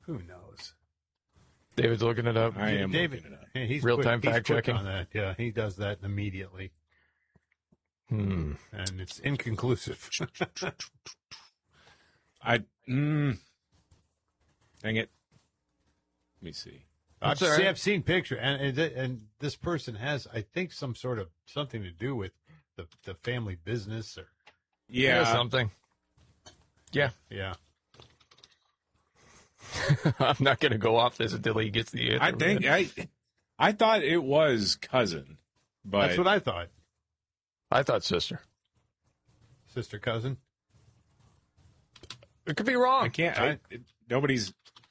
Who knows? David's looking it up. I am David, looking it up. he's Real-time quick fact-checking. on that. Yeah, he does that immediately. Hmm. And it's inconclusive. Dang it. Let me see. I've all right. seen picture, and this person has, I think, something to do with the family business or Yeah. Something. Yeah. yeah. I'm not going to go off this until he gets the answer. I thought it was cousin, but That's what I thought. I thought sister. Sister cousin. It could be wrong. I can't. Nobody's.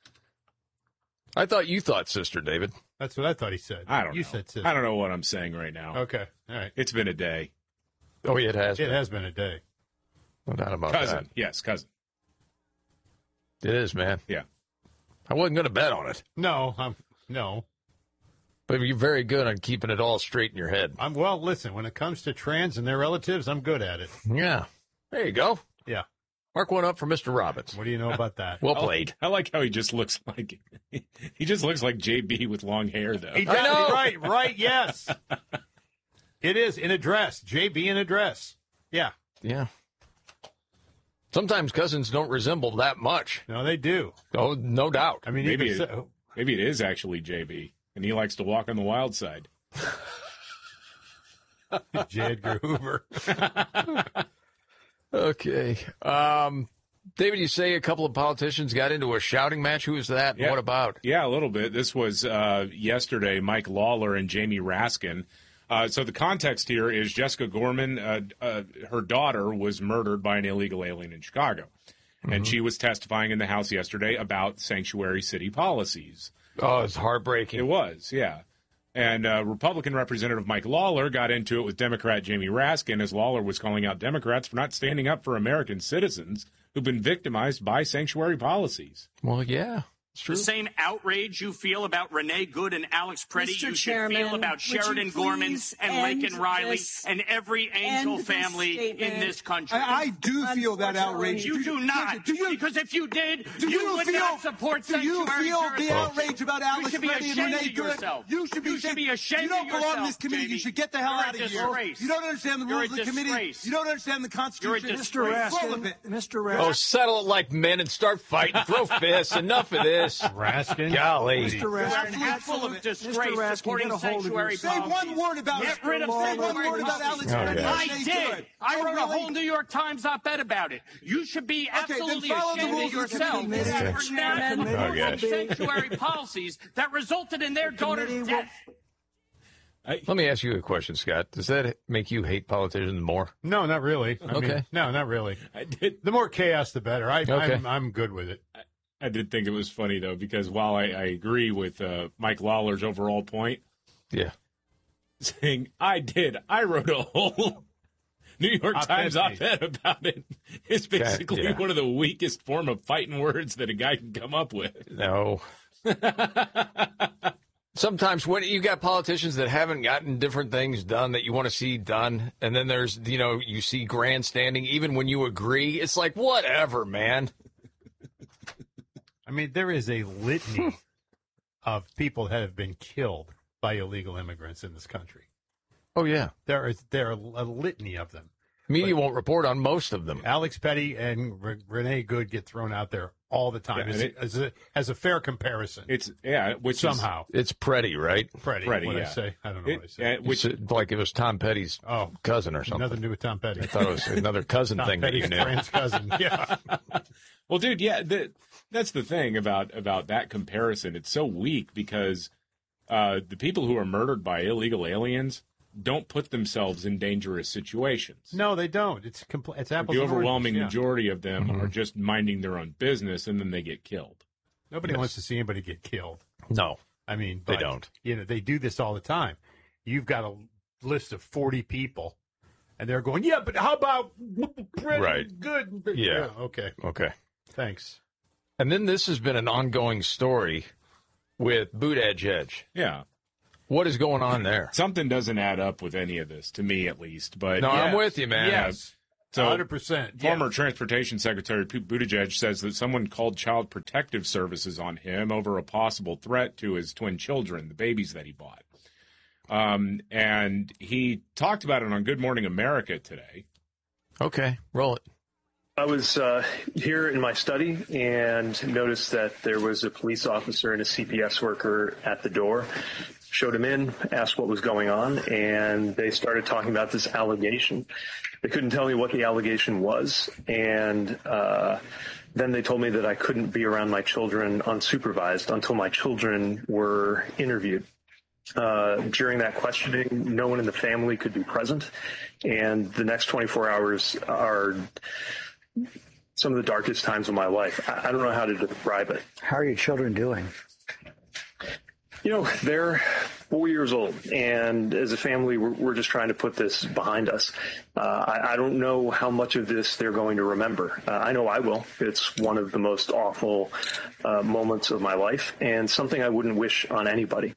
I thought you thought sister, David. That's what I thought he said. I don't know. You said sister. I don't know what I'm saying right now. Okay. All right. It's been a day. Oh, yeah, it has. It has been a day. No doubt about Cousin. Yes, cousin. that. It is, man. Yeah. I wasn't going to bet on it, No. but you're very good on keeping it all straight in your head. Well, listen, when it comes to trans and their relatives, I'm good at it. Yeah. There you go. Yeah. Mark one up for Mr. Robbins. What do you know about that? Well played. I like how he just looks like JB with long hair, though. He does, right, yes. It is in a dress. JB in a dress. Yeah. Yeah. Sometimes cousins don't resemble that much. No, they do. Oh, no doubt. I mean, Maybe even maybe it is actually JB, and he likes to walk on the wild side. J. Edgar Hoover. Okay. David, you say a couple of politicians got into a shouting match. Who was that? Yeah. What about? Yeah, a little bit. This was yesterday, Mike Lawler and Jamie Raskin. So the context here is Jessica Gorman, her daughter was murdered by an illegal alien in Chicago. And she was testifying in the House yesterday about sanctuary city policies. Oh, it's heartbreaking. It was, yeah. And Republican Representative Mike Lawler got into it with Democrat Jamie Raskin as Lawler was calling out Democrats for not standing up for American citizens who've been victimized by sanctuary policies. Well, yeah, it's true. The same outrage you feel about Renee Good and Alex Preddy, Mr. you Chairman, should feel about would you Sheridan Gorman please and end Laken Riley this- and every Angel end this family statement? in this country. I do feel that outrage. You do not. Do you? Because if you did, Do you would feel? not support Do you sanctuary feel the jurisdiction. outrage about You Alex should be Reddy and ashamed Renee of Good? yourself. You should be ashamed You don't of belong in yourself, this committee. JB. You should get the hell You're out a of here. disgrace. You don't understand the You're rules a of the committee. disgrace. You don't understand the Constitution. You're a It's disgrace. full of it. Mr. Oh, Raskin. settle it like men and start fighting. Throw fists. Enough of this. Raskin. Golly. Mr. You're an Raskin. absolute disgrace Mr. Raskin, supporting get a hold of sanctuary yourself. Say policies. one word about Get rid of Say one sanctuary word about policies. Alex Oh, Reddy yeah. and I Renee did. Good. I wrote a really? whole New York Times op-ed about it. You should be absolutely then follow the ashamed of rules of the yourself committee. for Mr. now Chairman. Oh, gosh. sanctuary policies that resulted in their daughter's committee will- death. Let me ask you a question, Scott. Does that make you hate politicians more? No, not really. I Okay. mean, no, not really. I did. The more chaos, the better. Okay. I'm good with it. I did think it was funny, though, because while I agree with Mike Lawler's overall point, Yeah. saying, I wrote a whole New York Op-ed Times page. op-ed about it, is basically Yeah. one of the weakest form of fighting words that a guy can come up with. No. Sometimes when you got politicians that haven't gotten different things done that you want to see done, and then there's, you see grandstanding, even when you agree, it's like, whatever, man. I mean, there is a litany of people that have been killed by illegal immigrants in this country. Oh, yeah. There are a litany of them. Media won't report on most of them. Alex Petty and Renee Good get thrown out there all the time Yeah, and as a fair comparison. It's, which Somehow. It's Preddy, right? Freddie, Freddie, what I yeah. say? I don't know what I say. which It's like it was Tom Petty's cousin or something. Nothing to do with Tom Petty. I thought it was another cousin Tom thing that you Petty's knew. friend's cousin. Yeah. Well, dude, yeah, that's the thing about that comparison. It's so weak because the people who are murdered by illegal aliens don't put themselves in dangerous situations. No, they don't. It's apples The and overwhelming oranges, yeah. majority of them are just minding their own business, and then they get killed. Nobody wants to see anybody get killed. No. I mean, They but, don't. They do this all the time. You've got a list of 40 people, and they're going, yeah, but how about Right. Good. Yeah. Okay. Okay. Thanks. And then this has been an ongoing story with Boot Edge. Yeah. What is going on there? Something doesn't add up with any of this, to me at least. But No, yeah. I'm with you, man. Yes. So 100%. former Transportation Secretary Pete Buttigieg says that someone called Child Protective Services on him over a possible threat to his twin children, the babies that he bought. And he talked about it on Good Morning America today. Okay, roll it. I was here in my study and noticed that there was a police officer and a CPS worker at the door. Showed him in, asked what was going on, and they started talking about this allegation. They couldn't tell me what the allegation was, and then they told me that I couldn't be around my children unsupervised until my children were interviewed. During that questioning, no one in the family could be present, and the next 24 hours are some of the darkest times of my life. I don't know how to describe it. How are your children doing? You know, they're 4 years old, and as a family, we're just trying to put this behind us. I don't know how much of this they're going to remember. I know I will. It's one of the most awful moments of my life, and something I wouldn't wish on anybody.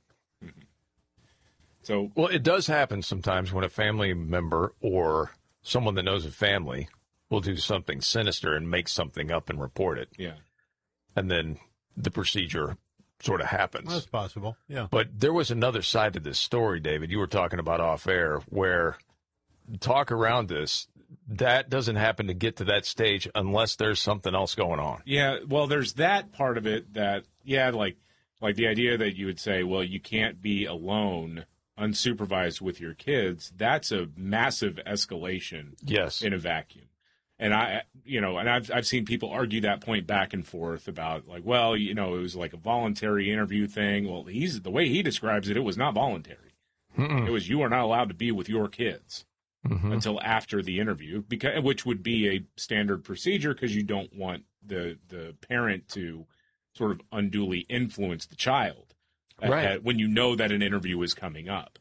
So, Well, it does happen sometimes when a family member or someone that knows a family will do something sinister and make something up and report it. yeah. And then the procedure sort of happens. That's possible. Yeah. But there was another side to this story, David, you were talking about off air, where talk around this, that doesn't happen to get to that stage unless there's something else going on. Yeah, well, there's that part of it that, yeah, like the idea that you would say, well, you can't be alone, unsupervised with your kids. That's a massive escalation Yes. in a vacuum. And I've seen people argue that point back and forth about like, well, it was like a voluntary interview thing. Well, the way he describes it, it was not voluntary. It was you are not allowed to be with your kids until after the interview, which would be a standard procedure because you don't want the parent to sort of unduly influence the child when you know that an interview is coming up.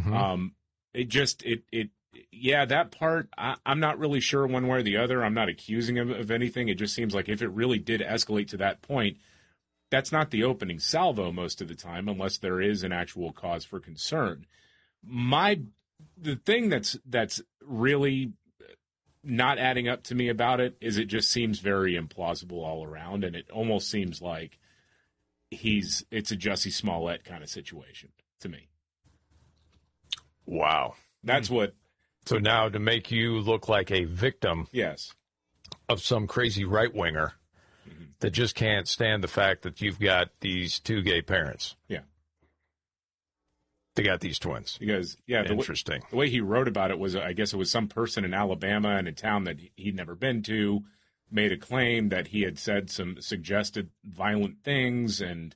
Yeah, that part, I'm not really sure one way or the other. I'm not accusing him of anything. It just seems like if it really did escalate to that point, that's not the opening salvo most of the time, unless there is an actual cause for concern. The thing that's really not adding up to me about it is it just seems very implausible all around, and it almost seems like it's a Jussie Smollett kind of situation to me. Wow. That's what. So now to make you look like a victim Yes. of some crazy right-winger that just can't stand the fact that you've got these two gay parents. Yeah. They got these twins. Because, yeah, Interesting. The way he wrote about it was, I guess it was some person in Alabama in a town that he'd never been to, made a claim that he had said some suggested violent things, and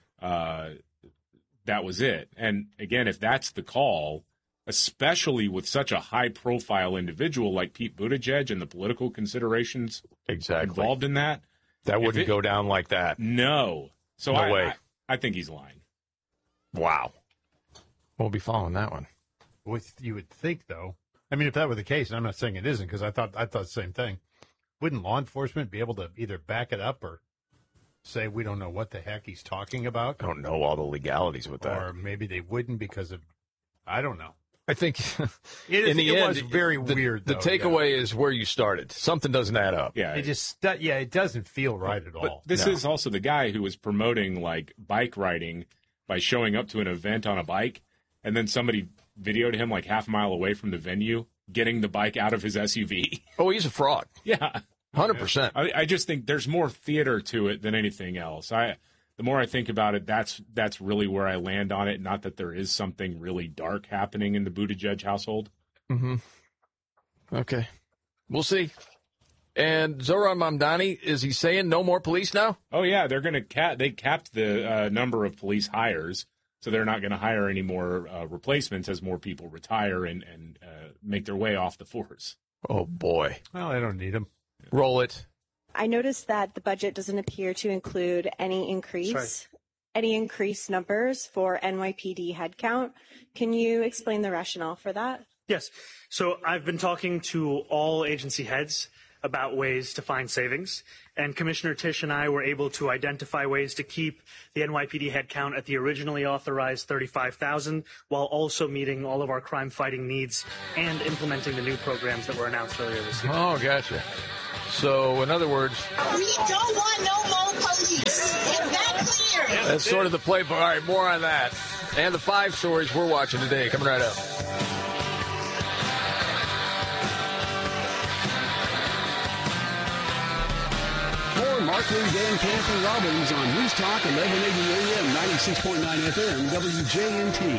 that was it. And again, if that's the call, especially with such a high-profile individual like Pete Buttigieg and the political considerations involved in that, that wouldn't go down like that. No. So No way. I think he's lying. Wow. We'll be following that one. You would think, though. I mean, if that were the case, and I'm not saying it isn't, because I thought the same thing. Wouldn't law enforcement be able to either back it up or say we don't know what the heck he's talking about? I don't know all the legalities with that. Or maybe they wouldn't because of, I don't know. I think It was end, very weird, The though, takeaway is where you started. Something doesn't add up. Yeah. It doesn't feel right at But all. this is also the guy who was promoting like bike riding by showing up to an event on a bike, and then somebody videoed him like half a mile away from the venue getting the bike out of his SUV. Oh, he's a fraud. Yeah. 100%. I just think there's more theater to it than anything else. The more I think about it, that's really where I land on it. Not that there is something really dark happening in the Buttigieg household. Mm-hmm. Okay. We'll see. And Zohran Mamdani, is he saying no more police now? Oh, yeah. They're going to they capped the number of police hires, so they're not going to hire any more replacements as more people retire and make their way off the force. Oh, boy. Well, I don't need them. Roll it. I noticed that the budget doesn't appear to include any increased numbers for NYPD headcount. Can you explain the rationale for that? Yes. So I've been talking to all agency heads. about ways to find savings. And Commissioner Tisch and I were able to identify ways to keep the NYPD headcount at the originally authorized 35,000 while also meeting all of our crime-fighting needs and implementing the new programs that were announced earlier this year. Oh, gotcha. So, in other words, we don't want no more police. Is that clear? that's sort of the playbook. All right, more on that. And the 5 stories we're watching today coming right up. For Markley, Van Camp, and Robbins on News Talk 1180 AM, 96.9 FM, WJNT.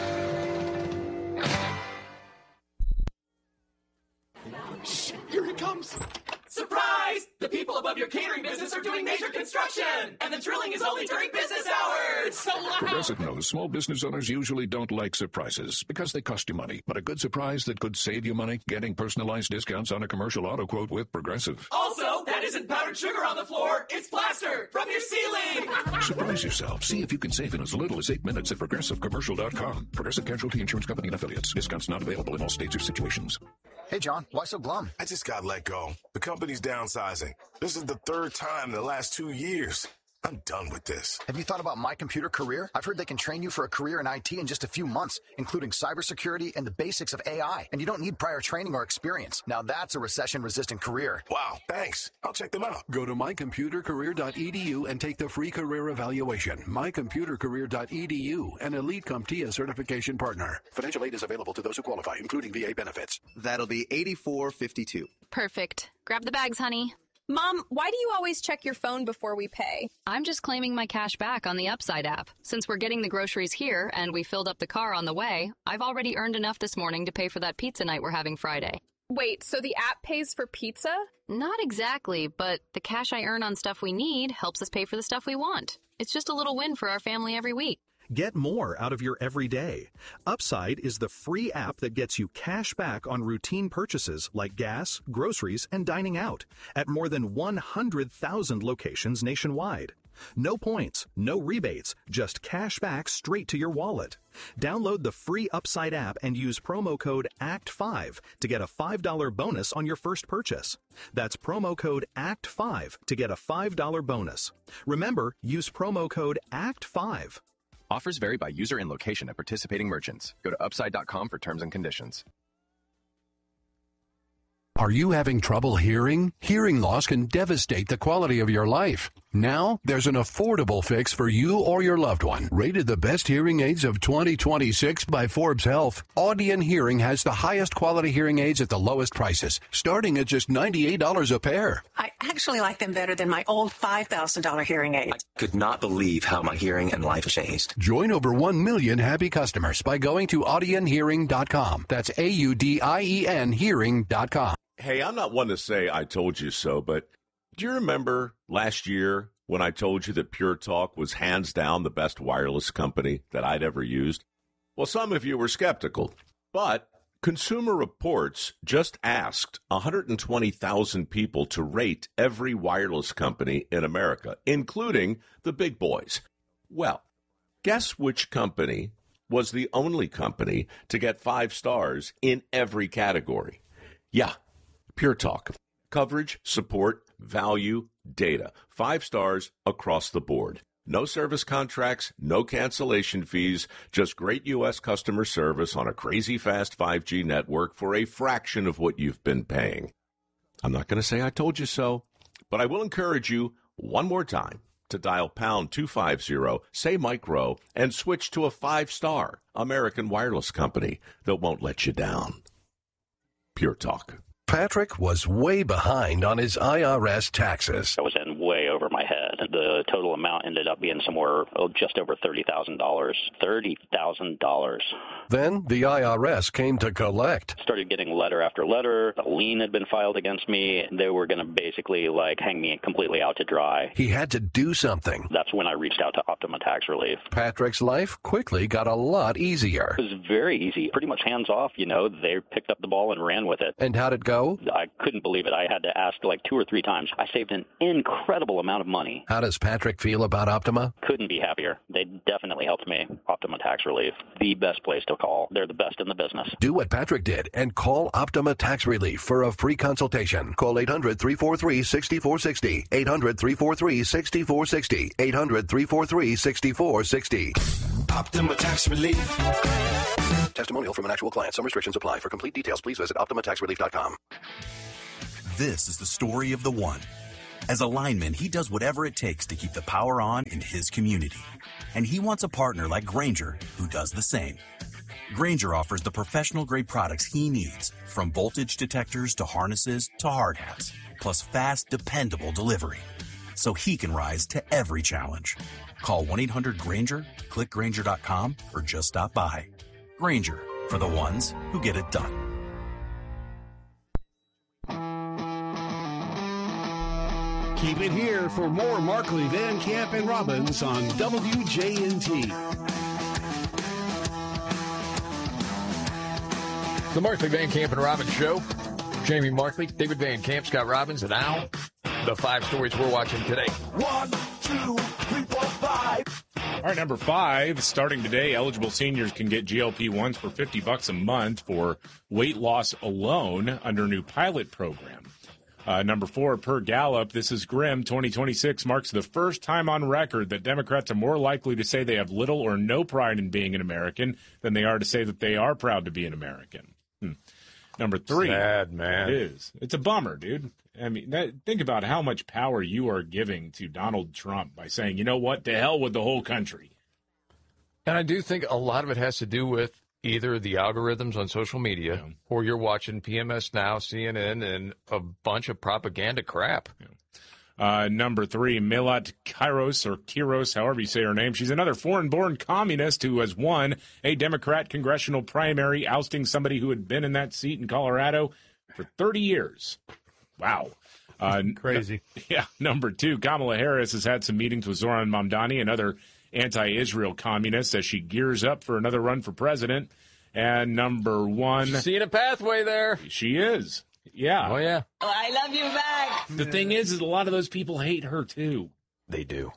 Shh, here he comes. Surprise! The people above your catering business are doing major construction, and the drilling is only during business hours. So loud. Progressive knows small business owners usually don't like surprises because they cost you money. But a good surprise that could save you money? Getting personalized discounts on a commercial auto quote with Progressive. Also, that isn't powdered sugar on the floor. It's plaster from your ceiling. Surprise yourself. See if you can save in as little as 8 minutes at ProgressiveCommercial.com. Progressive Casualty Insurance Company and Affiliates. Discounts not available in all states or situations. Hey, John, why so glum? I just got let go. The company's downsizing. This is the 3rd time in the last 2 years. I'm done with this. Have you thought about My Computer Career? I've heard they can train you for a career in IT in just a few months, including cybersecurity and the basics of AI. And you don't need prior training or experience. Now that's a recession-resistant career. Wow, thanks. I'll check them out. Go to mycomputercareer.edu and take the free career evaluation. mycomputercareer.edu, an Elite CompTIA certification partner. Financial aid is available to those who qualify, including VA benefits. That'll be $84.52. Perfect. Grab the bags, honey. Mom, why do you always check your phone before we pay? I'm just claiming my cash back on the Upside app. Since we're getting the groceries here and we filled up the car on the way, I've already earned enough this morning to pay for that pizza night we're having Friday. Wait, so the app pays for pizza? Not exactly, but the cash I earn on stuff we need helps us pay for the stuff we want. It's just a little win for our family every week. Get more out of your everyday. Upside is the free app that gets you cash back on routine purchases like gas, groceries, and dining out at more than 100,000 locations nationwide. No points, no rebates, just cash back straight to your wallet. Download the free Upside app and use promo code ACT5 to get a $5 bonus on your first purchase. That's promo code ACT5 to get a $5 bonus. Remember, use promo code ACT5. Offers vary by user and location at participating merchants. Go to upside.com for terms and conditions. Are you having trouble hearing? Hearing loss can devastate the quality of your life. Now, there's an affordable fix for you or your loved one. Rated the best hearing aids of 2026 by Forbes Health, Audion Hearing has the highest quality hearing aids at the lowest prices, starting at just $98 a pair. I actually like them better than my old $5,000 hearing aids. I could not believe how my hearing and life changed. Join over 1 million happy customers by going to audionhearing.com. That's AUDIEN hearing.com. Hey, I'm not one to say I told you so, but do you remember last year when I told you that Pure Talk was hands down the best wireless company that I'd ever used? Well, some of you were skeptical, but Consumer Reports just asked 120,000 people to rate every wireless company in America, including the big boys. Well, guess which company was the only company to get 5 stars in every category? Yeah. Pure Talk. Coverage, support, value, data. 5 stars across the board. No service contracts, no cancellation fees, just great U.S. customer service on a crazy fast 5G network for a fraction of what you've been paying. I'm not going to say I told you so, but I will encourage you one more time to dial pound 250, say Mike Rowe, and switch to a 5-star American wireless company that won't let you down. Pure Talk. Patrick was way behind on his IRS taxes. I was in way over my head. The total amount ended up being somewhere just over $30,000. $30,000. Then the IRS came to collect. Started getting letter after letter. A lien had been filed against me. They were going to basically hang me completely out to dry. He had to do something. That's when I reached out to Optima Tax Relief. Patrick's life quickly got a lot easier. It was very easy. Pretty much hands off, They picked up the ball and ran with it. And how'd it go? I couldn't believe it. I had to ask 2 or 3 times. I saved an incredible amount of money money. How does Patrick feel about Optima? Couldn't be happier. They definitely helped me. Optima Tax Relief, the best place to call. They're the best in the business. Do what Patrick did and call Optima Tax Relief for a free consultation. Call 800-343-6460. 800-343-6460. 800-343-6460. Optima Tax Relief. Testimonial from an actual client. Some restrictions apply. For complete details, please visit OptimaTaxRelief.com. This is the story of the one. As a lineman, he does whatever it takes to keep the power on in his community. And he wants a partner like Grainger who does the same. Grainger offers the professional-grade products he needs, from voltage detectors to harnesses to hard hats, plus fast, dependable delivery, so he can rise to every challenge. Call 1-800-GRAINGER, click Grainger.com, or just stop by. Grainger, for the ones who get it done. Keep it here for more Markley, Van Camp, and Robbins on WJNT. The Markley, Van Camp, and Robbins Show. Jamie Markley, David Van Camp, Scott Robbins, and now the 5 stories we're watching today. 1, 2, 3, 4, 5. All right, number 5, starting today, eligible seniors can get GLP-1s for $50 a month for weight loss alone under new pilot program. Number 4, per Gallup, this is grim. 2026 marks the first time on record that Democrats are more likely to say they have little or no pride in being an American than they are to say that they are proud to be an American. Number 3. Sad, man. It is. It's a bummer, dude. I mean, think about how much power you are giving to Donald Trump by saying, you know what, to hell with the whole country. And I do think a lot of it has to do with either the algorithms on social media or you're watching PMS Now, CNN, and a bunch of propaganda crap. Number 3, Milat Kiros, however you say her name. She's another foreign-born communist who has won a Democrat congressional primary, ousting somebody who had been in that seat in Colorado for 30 years. Wow. Crazy. Yeah. Number 2, Kamala Harris has had some meetings with Zoran Mamdani, another anti-Israel communist, as she gears up for another run for president. And number 1. She's seeing a pathway there. She is. Yeah. Oh, yeah. Oh, I love you back. The thing is a lot of those people hate her, too. They do.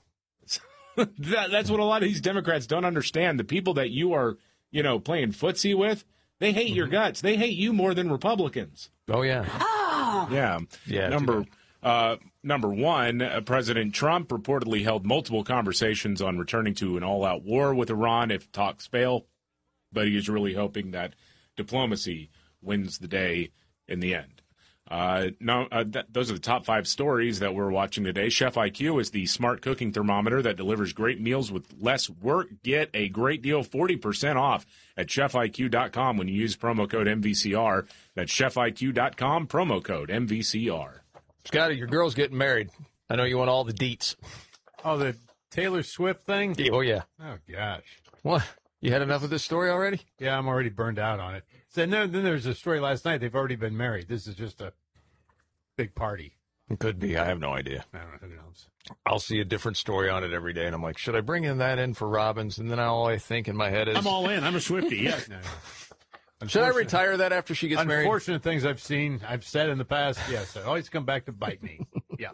That's what a lot of these Democrats don't understand. The people that you are, playing footsie with, they hate your guts. They hate you more than Republicans. Oh, yeah. Yeah. Yeah. Number 1, President Trump reportedly held multiple conversations on returning to an all-out war with Iran if talks fail, but he is really hoping that diplomacy wins the day in the end. Those are the top 5 stories that we're watching today. Chef IQ is the smart cooking thermometer that delivers great meals with less work. Get a great deal, 40% off at chefiq.com when you use promo code MVCR. That's chefiq.com, promo code MVCR. Scotty, your girl's getting married. I know you want all the deets. Oh, the Taylor Swift thing? Oh, yeah. Oh, gosh. What? You had enough of this story already? Yeah, I'm already burned out on it. So then there's a story last night. They've already been married. This is just a big party. It could be. I have no idea. I don't know. Who knows? I'll see a different story on it every day, and I'm like, should I bring that in for Robbins? And then all I think in my head is... I'm all in. I'm a Swiftie, yeah. Should I retire that after she gets married? Unfortunate things I've said in the past, yes. I always come back to bite me. Yeah.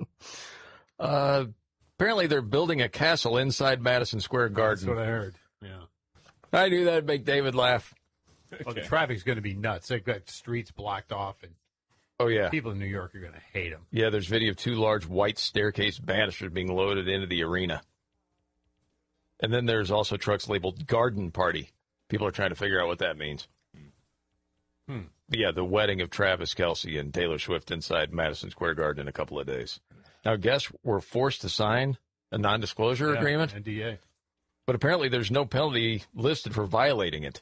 Apparently they're building a castle inside Madison Square Garden. That's what I heard. Yeah. I knew that would make David laugh. Well, the traffic's going to be nuts. They've got streets blocked off, and people in New York are going to hate them. Yeah, there's video of 2 large white staircase banisters being loaded into the arena. And then there's also trucks labeled Garden Party. People are trying to figure out what that means. But yeah, the wedding of Travis Kelce and Taylor Swift inside Madison Square Garden in a couple of days. Now, guests were forced to sign a non-disclosure agreement. NDA. But apparently there's no penalty listed for violating it.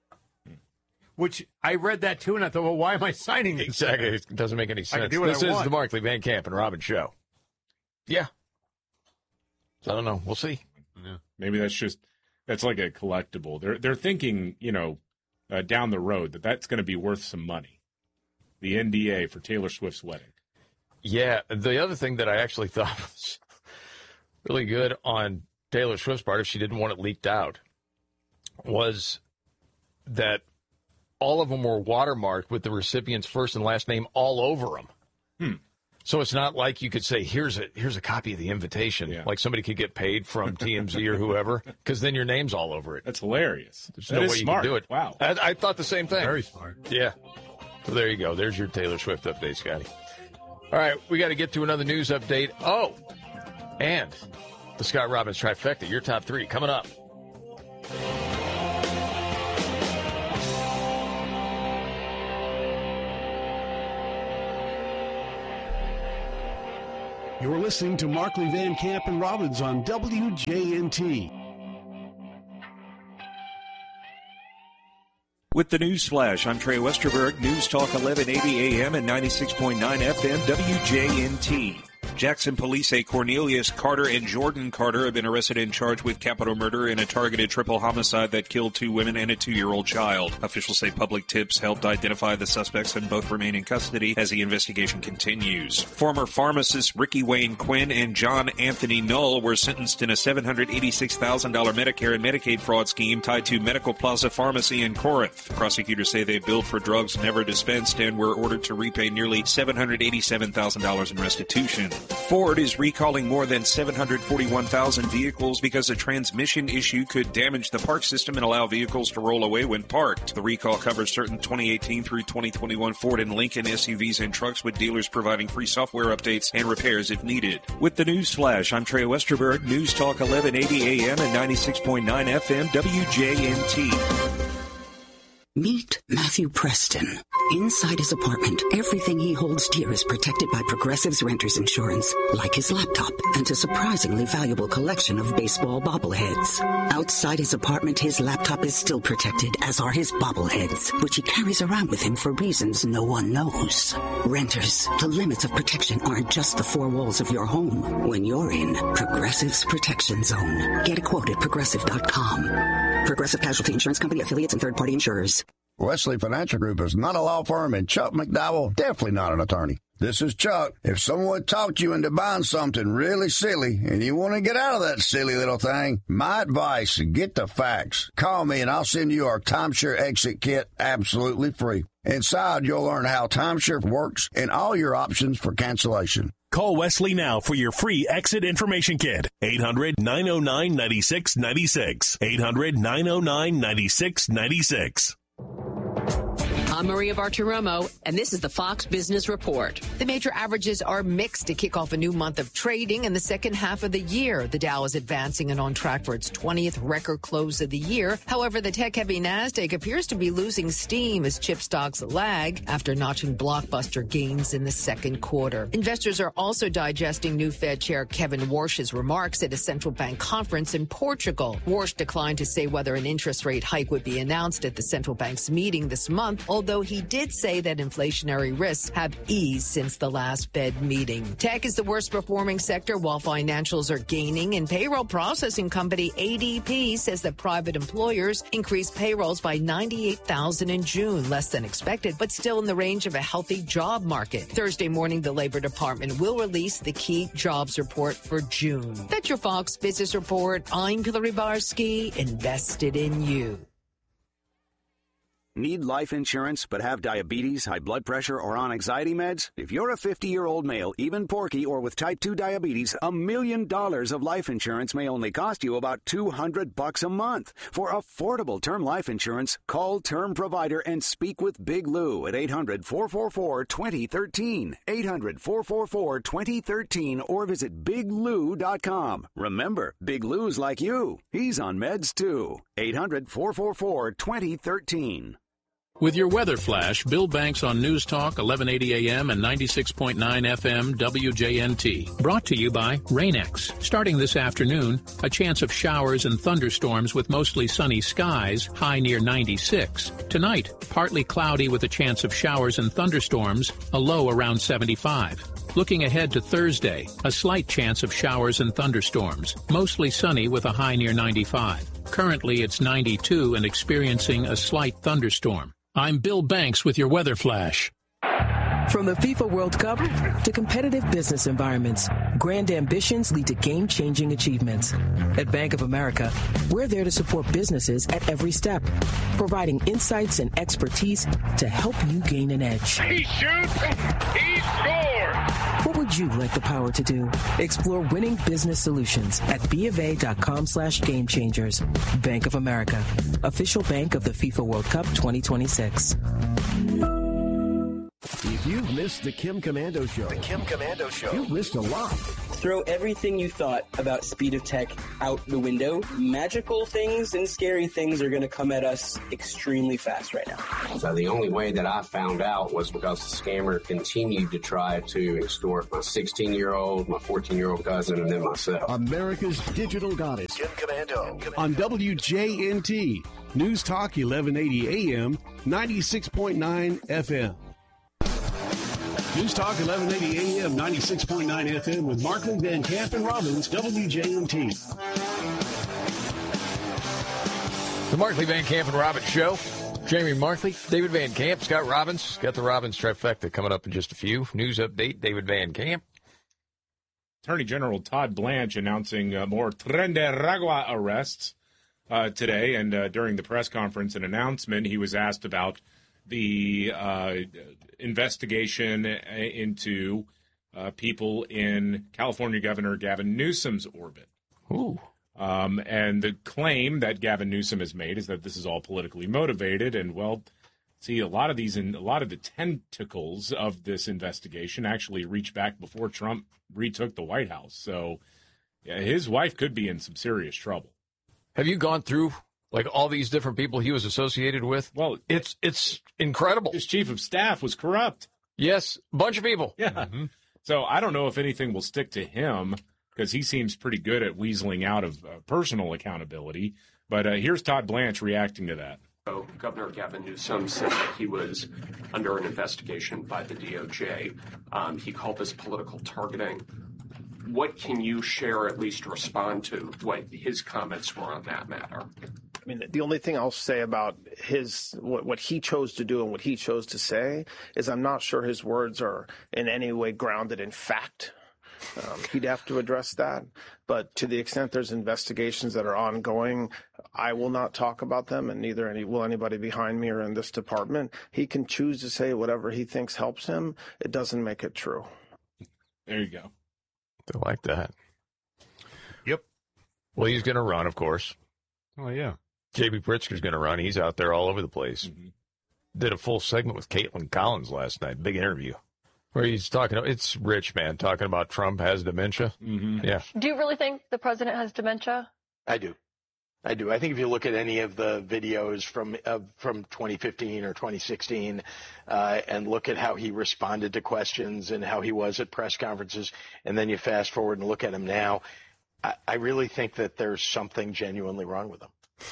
Which I read that too, and I thought, well, why am I signing this? Exactly. It doesn't make any sense. I can do what this I is want. the Markley, Van Camp, and Robbins Show. Yeah. So I don't know. We'll see. Yeah. Maybe that's like a collectible. They're thinking, down the road that's going to be worth some money. The NDA for Taylor Swift's wedding. Yeah. The other thing that I actually thought was really good on Taylor Swift's part, if she didn't want it leaked out, was that all of them were watermarked with the recipient's first and last name all over them. So it's not like you could say, here's a copy of the invitation. Yeah. Like somebody could get paid from TMZ or whoever, because then your name's all over it. That's hilarious. There's no way smart. You can do it. Wow. I thought the same thing. Very smart. Yeah. So there you go. There's your Taylor Swift update, Scotty. All right, we got to get to another news update. Oh, and the Scott Robbins trifecta, your top three, coming up. You're listening to Markley, Van Camp, and Robbins on WJNT. With the News Flash, I'm Trey Westerberg, News Talk 1180 AM and 96.9 FM, WJNT. Jackson police say Cornelius Carter and Jordan Carter have been arrested and charged with capital murder in a targeted triple homicide that killed 2 women and a 2-year-old child. Officials say public tips helped identify the suspects and both remain in custody as the investigation continues. Former pharmacists Ricky Wayne Quinn and John Anthony Null were sentenced in a $786,000 Medicare and Medicaid fraud scheme tied to Medical Plaza Pharmacy in Corinth. Prosecutors say they billed for drugs never dispensed and were ordered to repay nearly $787,000 in restitution. Ford is recalling more than 741,000 vehicles because a transmission issue could damage the park system and allow vehicles to roll away when parked. The recall covers certain 2018 through 2021 Ford and Lincoln SUVs and trucks, with dealers providing free software updates and repairs if needed. With the News Flash, I'm Trey Westerberg, News Talk 1180 AM and 96.9 FM, WJNT. Meet Matthew Preston. Inside his apartment, everything he holds dear is protected by Progressive's Renter's Insurance, like his laptop and a surprisingly valuable collection of baseball bobbleheads. Outside his apartment, his laptop is still protected, as are his bobbleheads, which he carries around with him for reasons no one knows. Renters, the limits of protection aren't just the 4 walls of your home. When you're in Progressive's Protection Zone, get a quote at Progressive.com. Progressive Casualty Insurance Company, affiliates, and third-party insurers. Wesley Financial Group is not a law firm, and Chuck McDowell definitely not an attorney. This is Chuck. If someone talked you into buying something really silly and you want to get out of that silly little thing, my advice, get the facts. Call me and I'll send you our timeshare exit kit absolutely free. Inside, you'll learn how timeshare works and all your options for cancellation. Call Wesley now for your free exit information kit. 800-909-9696. 800-909-9696. I'm Maria Bartiromo, and this is the Fox Business Report. The major averages are mixed to kick off a new month of trading in the second half of the year. The Dow is advancing and on track for its 20th record close of the year. However, the tech-heavy NASDAQ appears to be losing steam as chip stocks lag after notching blockbuster gains in the second quarter. Investors are also digesting new Fed Chair Kevin Warsh's remarks at a central bank conference in Portugal. Warsh declined to say whether an interest rate hike would be announced at the central bank's meeting this month, although he did say that inflationary risks have eased since the last Fed meeting. Tech is the worst performing sector, while financials are gaining, and payroll processing company ADP says that private employers increased payrolls by 98,000 in June, less than expected, but still in the range of a healthy job market. Thursday morning, the Labor Department will release the key jobs report for June. That's your Fox Business Report. I'm Hillary Barsky, invested in you. Need life insurance but have diabetes, high blood pressure, or on anxiety meds? If you're a 50-year-old male, even porky, or with type 2 diabetes, $1 million of life insurance may only cost you about $200 a month. For affordable term life insurance, call Term Provider and speak with Big Lou at 800-444-2013, 800-444-2013, or visit biglou.com. Remember, Big Lou's like you. He's on meds too. 800-444-2013. With your weather flash, Bill Banks on News Talk 1180 AM and 96.9 FM WJNT. Brought to you by Rain-X. Starting this afternoon, a chance of showers and thunderstorms with mostly sunny skies, high near 96. Tonight, partly cloudy with a chance of showers and thunderstorms, a low around 75. Looking ahead to Thursday, a slight chance of showers and thunderstorms, mostly sunny with a high near 95. Currently, it's 92 and experiencing a slight thunderstorm. I'm Bill Banks with your weather flash. From the FIFA World Cup to competitive business environments, grand ambitions lead to game-changing achievements. At Bank of America, we're there to support businesses at every step, providing insights and expertise to help you gain an edge. He shoots, he scores! What would you like the power to do? Explore winning business solutions at BofA.com/gamechangers. Bank of America, official bank of the FIFA World Cup 2026. If you've missed the Kim Komando Show, you've missed a lot. Throw everything you thought about speed of tech out the window. Magical things and scary things are going to come at us extremely fast right now. So the only way that I found out was because the scammer continued to try to extort my 16-year-old, my 14-year-old cousin, and then myself. America's digital goddess, Kim Komando, on WJNT, News Talk 1180 AM, 96.9 FM. News Talk 1180 AM, 96.9 FM with Markley, Van Camp, and Robbins, WJMT. The Markley, Van Camp, and Robbins Show. Jamie Markley, David Van Camp, Scott Robbins. Got the Robbins trifecta coming up in just a few. News update, David Van Camp. Attorney General Todd Blanche announcing more Tren de Aragua arrests today. And during the press conference and announcement, he was asked about the investigation into people in California Governor Gavin Newsom's orbit. Ooh. And the claim that Gavin Newsom has made is that this is all politically motivated. And, well, see, a lot of the tentacles of this investigation actually reach back before Trump retook the White House. So yeah, his wife could be in some serious trouble. Have you gone through like all these different people he was associated with? Well, it's incredible. His chief of staff was corrupt. Yes, a bunch of people. Yeah. Mm-hmm. So I don't know if anything will stick to him because he seems pretty good at weaseling out of personal accountability. But here's Todd Blanche reacting to that. So Governor Gavin Newsom said that he was under an investigation by the DOJ. He called this political targeting. What can you share, at least respond to what his comments were on that matter? I mean, the only thing I'll say about what he chose to do and what he chose to say is I'm not sure his words are in any way grounded in fact. He'd have to address that. But to the extent there's investigations that are ongoing, I will not talk about them, and neither will anybody behind me or in this department. He can choose to say whatever he thinks helps him. It doesn't make it true. There you go. I like that. Yep. Well, he's going to run, of course. Oh, yeah. J.B. Pritzker's going to run. He's out there all over the place. Mm-hmm. Did a full segment with Caitlin Collins last night. Big interview. Where he's talking, it's Rich, man, talking about Trump has dementia. Mm-hmm. Yeah. Do you really think the president has dementia? I do. I think if you look at any of the videos from 2015 or 2016 and look at how he responded to questions and how he was at press conferences, and then you fast forward and look at him now, I really think that there's something genuinely wrong with him.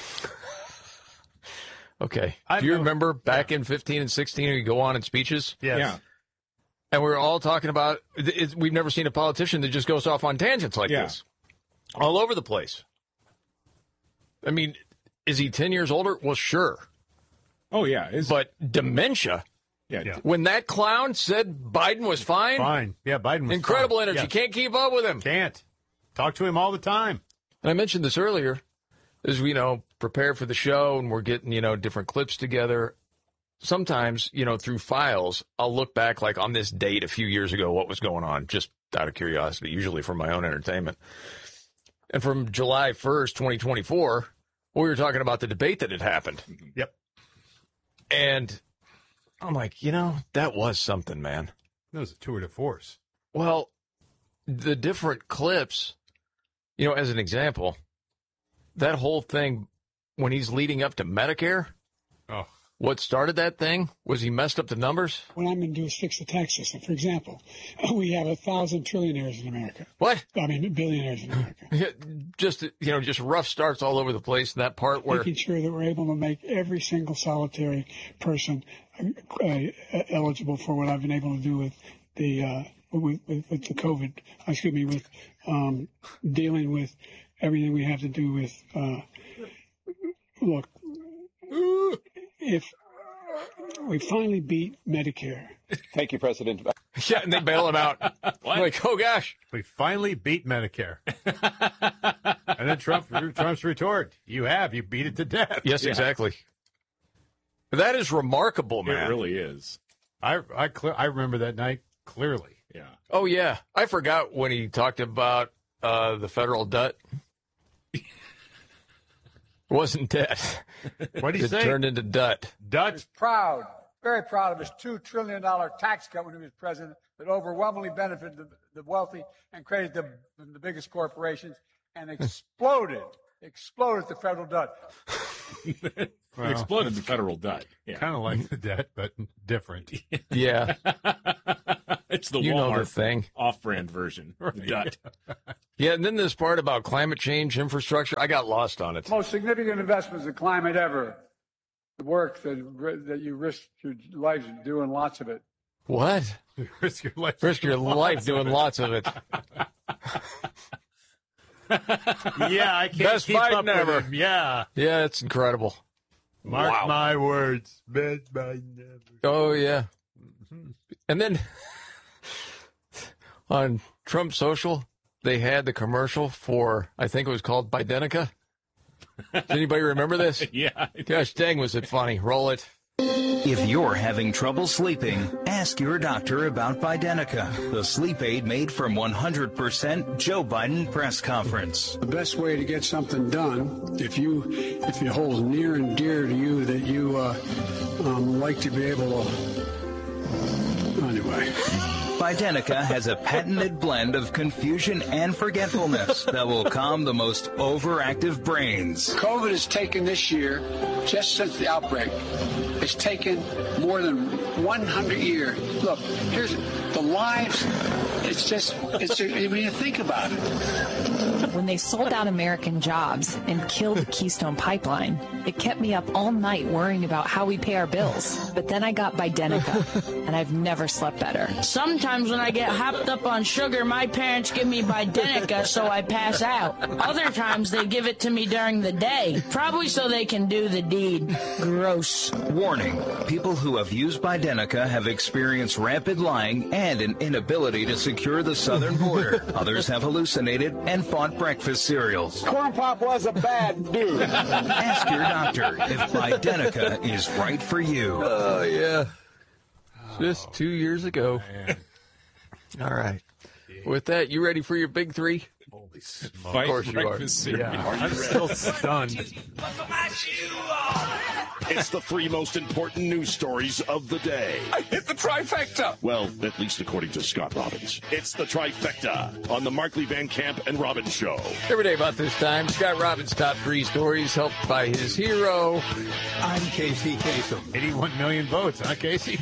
Okay. Do you remember back in 15 and 16 when you go on in speeches? Yes. Yeah. And we're all talking about, we've never seen a politician that just goes off on tangents like this. All over the place. I mean, is he 10 years older? Well, sure. Oh, yeah. But dementia? Yeah. When that clown said Biden was fine? Fine. Yeah, Biden was incredible fine. energy. Yeah. Can't keep up with him. Can't. Talk to him all the time. And I mentioned this earlier. As we, prepare for the show and we're getting, different clips together. Sometimes, through files, I'll look back like on this date a few years ago, what was going on, just out of curiosity, usually for my own entertainment. And from July 1st, 2024, we were talking about the debate that had happened. Yep. And I'm like, that was something, man. That was a tour de force. Well, the different clips, as an example, that whole thing when he's leading up to Medicare, what started that thing was he messed up the numbers. What I'm going to do is fix the tax system. For example, we have 1,000 trillionaires in America. What? I mean, billionaires in America. Just rough starts all over the place. In that part where making sure that we're able to make every single solitary person eligible for what I've been able to do with the with the COVID. With dealing with everything we have to do with. Look. If we finally beat Medicare, Thank you, President. Yeah, and they bail him out. Like, oh, gosh. We finally beat Medicare. And then Trump's retort, you beat it to death. Yes, exactly. That is remarkable, man. It really is. I remember that night clearly. Yeah. Oh, yeah. I forgot when he talked about the federal debt. It wasn't debt. What did he say? It turned into debt. Dutch. Proud, very proud of his $2 trillion tax cut when he was president that overwhelmingly benefited the wealthy and created the biggest corporations and exploded the federal debt. Well, exploded the federal debt. Yeah. Kind of like the debt, but different. Yeah. It's the you Walmart know the thing. Off-brand version. Right. The debt. Yeah, and then this part about climate change infrastructure, I got lost on it. Most significant investments in climate ever. The work that you risk your life doing lots of it. What? Risk your life. Risk your life doing lots of it. Yeah, I can't Best keep fight up ever. with him. Yeah. Yeah, it's incredible. Mark my words. Best fight ever. Oh, yeah. And then on Trump Social, they had the commercial for, I think it was called Bidenica. Does anybody remember this? Yeah. Gosh dang, was it funny. Roll it. If you're having trouble sleeping, ask your doctor about Bidenica, the sleep aid made from 100% Joe Biden press conference. The best way to get something done, if it holds near and dear to you that you like to be able to, anyway. Bidenica has a patented blend of confusion and forgetfulness that will calm the most overactive brains. COVID has taken this year, just since the outbreak, it's taken more than 100 years. Look, here's the lives. When you think about it. When they sold out American jobs and killed the Keystone Pipeline, it kept me up all night worrying about how we pay our bills. But then I got Bidenica, and I've never slept better. Sometimes when I get hopped up on sugar, my parents give me Bidenica so I pass out. Other times they give it to me during the day, probably so they can do the deed. Gross. Warning, people who have used Bidenica have experienced rampant lying and an inability to secure the southern border. Others have hallucinated and fought breakfast cereals. Corn Pop was a bad dude. Ask your doctor if Bidenica is right for you. Oh, yeah. Just 2 years ago. All right. With that, you ready for your big three? Holy smokes. Of course you are. Yeah, I'm still stunned. It's the three most important news stories of the day. I hit the trifecta. Well, at least according to Scott Robbins. It's the trifecta on the Markley Van Camp and Robbins Show. Every day about this time, Scott Robbins' top three stories helped by his hero. I'm Casey Kasem. 81 million votes, huh, Casey?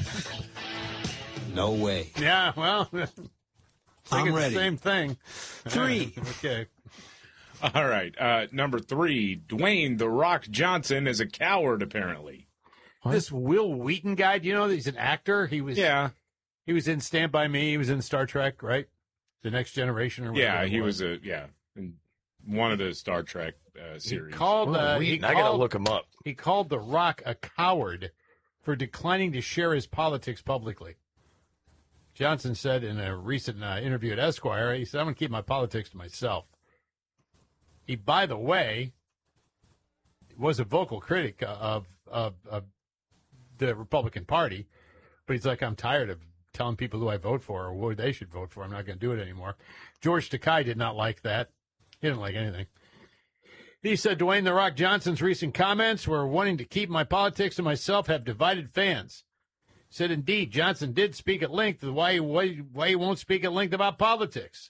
No way. Yeah, well, I'm ready. The same thing. Three. Okay. All right. Number 3, Dwayne "The Rock" Johnson is a coward, apparently. What? This Will Wheaton guy, do you know that he's an actor? He was in Stand By Me. He was in Star Trek, right? The Next Generation or whatever. Yeah, he was in one of the Star Trek series. I got to look him up. He called The Rock a coward for declining to share his politics publicly. Johnson said in a recent interview at Esquire, he said, I'm going to keep my politics to myself. He, by the way, was a vocal critic of the Republican Party, but he's like, I'm tired of telling people who I vote for or who they should vote for. I'm not going to do it anymore. George Takei did not like that. He didn't like anything. He said, Dwayne "The Rock" Johnson's recent comments were wanting to keep my politics to myself have divided fans. He said, indeed, Johnson did speak at length of why he won't speak at length about politics.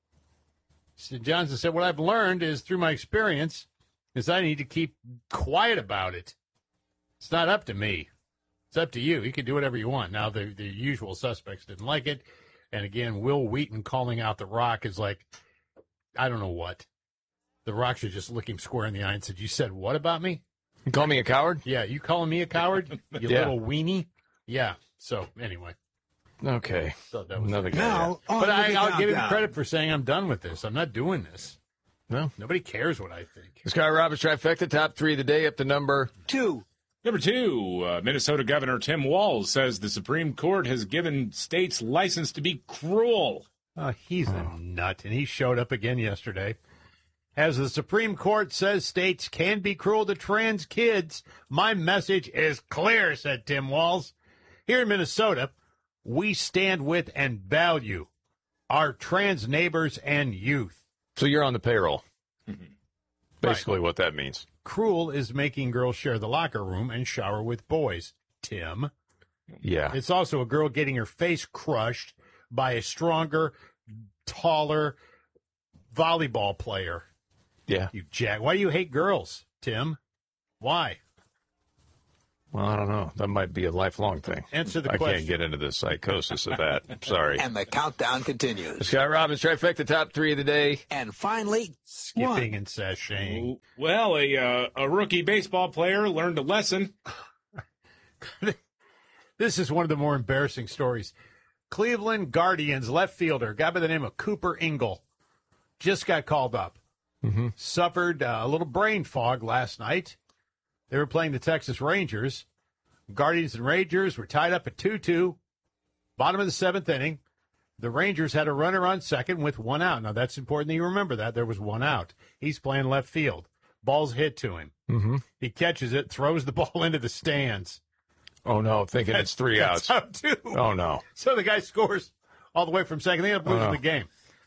Johnson said, what I've learned is through my experience is I need to keep quiet about it. It's not up to me. It's up to you. You can do whatever you want. Now, the usual suspects didn't like it. And again, Will Wheaton calling out The Rock is like, I don't know what. The Rock should just look him square in the eye and said, you said what about me? You call me a coward? Yeah, you calling me a coward? You little weenie? Yeah. So, anyway. Okay. So that was another guy. Now, but I'll give him credit for saying I'm done with this. I'm not doing this. No. Nobody cares what I think. Scott Robbins trifecta, top three of the day, up to number 2. Number 2, Minnesota Governor Tim Walz says the Supreme Court has given states license to be cruel. He's a nut, and he showed up again yesterday. As the Supreme Court says states can be cruel to trans kids, my message is clear, said Tim Walz. Here in Minnesota, we stand with and value our trans neighbors and youth. So you're on the payroll. Basically what that means. Cruel is making girls share the locker room and shower with boys, Tim. Yeah. It's also a girl getting her face crushed by a stronger, taller volleyball player. Yeah. You jack. Why do you hate girls, Tim? Why? Well, I don't know. That might be a lifelong thing. Answer the I question. can't get into the psychosis of that. I'm sorry. And the countdown continues. Scott Robbins, trifecta, top 3 of the day. And finally, skipping and sashaying. Well, a rookie baseball player learned a lesson. This is one of the more embarrassing stories. Cleveland Guardians left fielder, guy by the name of Cooper Ingle, just got called up. Suffered a little brain fog last night. They were playing the Texas Rangers. Guardians and Rangers were tied up at 2-2. Bottom of the 7th inning. The Rangers had a runner on second with 1 out. Now, that's important that you remember that. There was 1 out. He's playing left field. Ball's hit to him. He catches it, throws the ball into the stands. Oh, no, thinking it's 3 outs. That's out, too. Oh, no. So the guy scores all the way from second. They end up losing the game.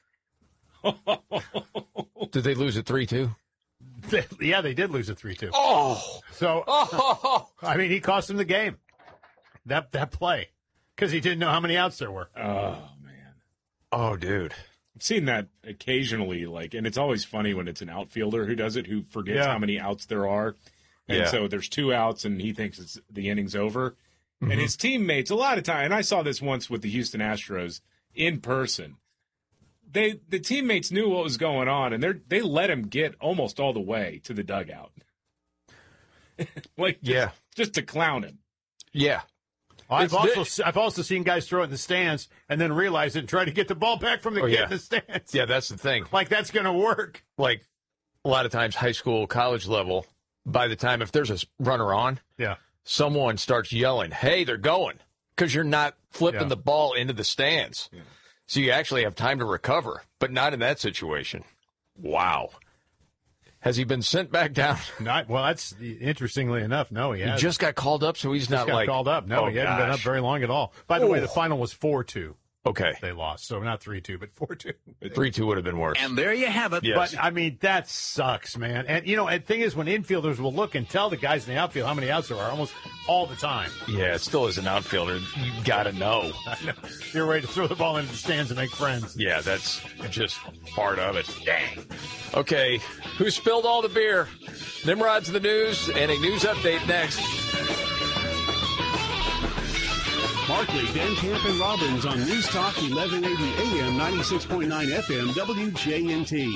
Did they lose at 3-2? Yeah, they did lose at 3-2. Oh! So, I mean, he cost him the game, that play, because he didn't know how many outs there were. Oh, man. Oh, dude. I've seen that occasionally, and it's always funny when it's an outfielder who does it, who forgets how many outs there are. And so there's 2 outs, and he thinks the inning's over. And his teammates, a lot of time, and I saw this once with the Houston Astros in person, the teammates knew what was going on, and they let him get almost all the way to the dugout. Just to clown him. Yeah. I've also seen guys throw it in the stands and then realize it and try to get the ball back from the kid in the stands. Yeah, that's the thing. Like, that's going to work. Like, a lot of times, high school, college level, by the time, if there's a runner on, someone starts yelling, hey, they're going, because you're not flipping the ball into the stands. Yeah. So you actually have time to recover, but not in that situation. Wow. Has he been sent back down? Well, that's interestingly enough. No, he hasn't. He just got called up, so he's not called up. No, he hadn't been up very long at all. By the way, the final was 4-2. Okay. They lost, so not 3-2, but 4-2. 3-2 would have been worse. And there you have it. Yes. But, I mean, that sucks, man. And, the thing is, when infielders will look and tell the guys in the outfield how many outs there are almost all the time. Yeah, still as an outfielder, you got to know. I know. You're ready to throw the ball into the stands and make friends. Yeah, that's just part of it. Dang. Okay, who spilled all the beer? Nimrod's the news, and a news update next. Markley, Van Camp, and Robbins on News Talk 1180 AM, 96.9 FM, WJNT.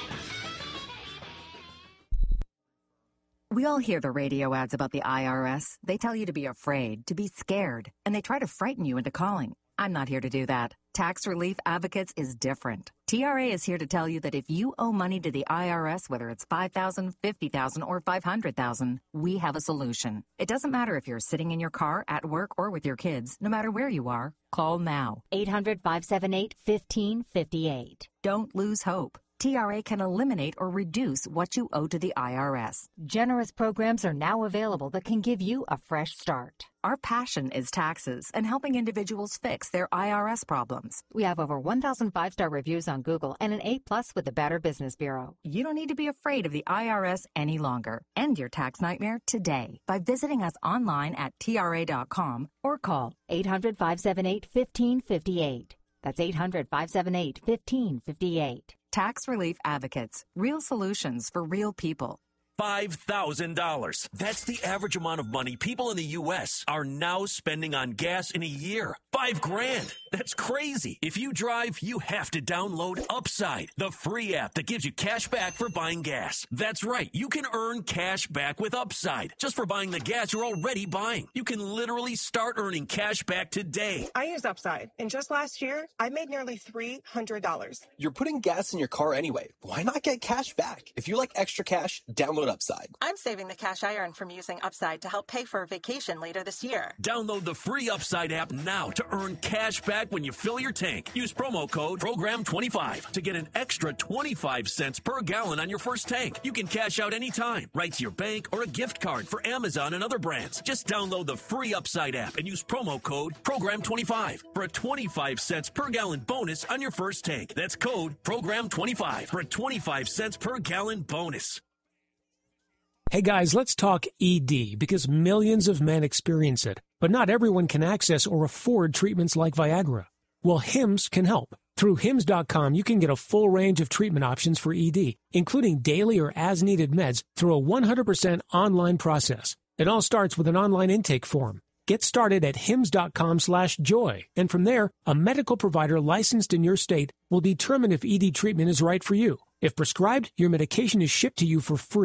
We all hear the radio ads about the IRS. They tell you to be afraid, to be scared, and they try to frighten you into calling. I'm not here to do that. Tax Relief Advocates is different. TRA is here to tell you that if you owe money to the IRS, whether it's $5,000, $50,000, or $500,000, we have a solution. It doesn't matter if you're sitting in your car, at work, or with your kids. No matter where you are, call now. 800-578-1558. Don't lose hope. TRA can eliminate or reduce what you owe to the IRS. Generous programs are now available that can give you a fresh start. Our passion is taxes and helping individuals fix their IRS problems. We have over 1,000 5-star reviews on Google and an A+ with the Better Business Bureau. You don't need to be afraid of the IRS any longer. End your tax nightmare today by visiting us online at TRA.com or call 800-578-1558. That's 800-578-1558. Tax Relief Advocates. Real solutions for real people. $5,000. That's the average amount of money people in the U.S. are now spending on gas in a year. $5,000. That's crazy. If you drive, you have to download Upside, the free app that gives you cash back for buying gas. That's right. You can earn cash back with Upside just for buying the gas you're already buying. You can literally start earning cash back today. I use Upside, and just last year, I made nearly $300. You're putting gas in your car anyway. Why not get cash back? If you like extra cash, download Download Upside. I'm saving the cash I earn from using Upside to help pay for a vacation later this year. Download the free Upside app now to earn cash back when you fill your tank. Use promo code PROGRAM25 to get an extra 25 cents per gallon on your first tank. You can cash out anytime, right to your bank or a gift card for Amazon and other brands. Just download the free Upside app and use promo code PROGRAM25 for a 25 cents per gallon bonus on your first tank. That's code PROGRAM25 for a 25 cents per gallon bonus. Hey guys, let's talk ED because millions of men experience it, but not everyone can access or afford treatments like Viagra. Well, Hims can help. Through Hims.com, you can get a full range of treatment options for ED, including daily or as-needed meds through a 100% online process. It all starts with an online intake form. Get started at hims.com/joy, and from there, a medical provider licensed in your state will determine if ED treatment is right for you. If prescribed, your medication is shipped to you for free.